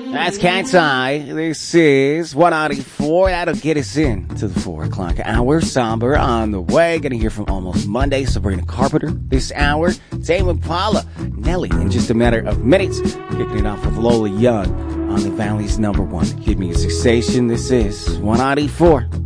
That's Cat's Eye. This is 194. That'll get us in to the 4 o'clock hour. Somber on the way. Gonna hear from Almost Monday, Sabrina Carpenter this hour. Tame Impala, Nelly in just a matter of minutes. Kicking it off with Lola Young on the Valley's #1 hit music station. This is 194.